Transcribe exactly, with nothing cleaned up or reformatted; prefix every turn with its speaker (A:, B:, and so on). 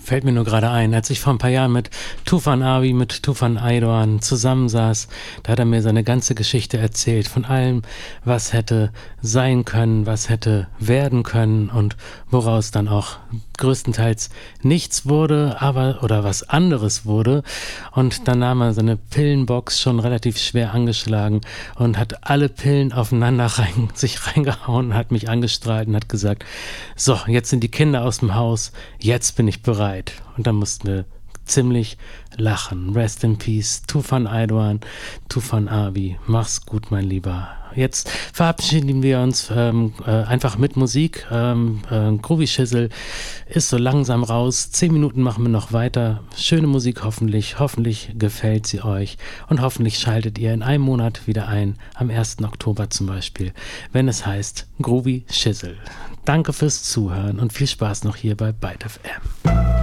A: Fällt mir nur gerade ein, als ich vor ein paar Jahren mit Tufan Abi, mit Tufan Aydoğan zusammensaß, da hat er mir seine ganze Geschichte erzählt, von allem, was hätte sein können, was hätte werden können und woraus dann auch größtenteils nichts wurde, aber oder was anderes wurde. Und dann nahm er seine Pillenbox schon relativ schwer angeschlagen und hat alle Pillen aufeinander rein, sich reingehauen, hat mich angestrahlt und hat gesagt, so, jetzt sind die Kinder aus dem Haus, jetzt bin ich bereit. Und dann mussten wir ziemlich lachen. Rest in Peace, Tufan Aydoğan, Tufan Abi. Mach's gut, mein Lieber. Jetzt verabschieden wir uns ähm, äh, einfach mit Musik. Ähm, äh, Groovy Shizzle ist so langsam raus. Zehn Minuten machen wir noch weiter. Schöne Musik hoffentlich. Hoffentlich gefällt sie euch. Und hoffentlich schaltet ihr in einem Monat wieder ein. Am ersten Oktober zum Beispiel. Wenn es heißt Groovy Shizzle. Danke fürs Zuhören und viel Spaß noch hier bei Byte F M.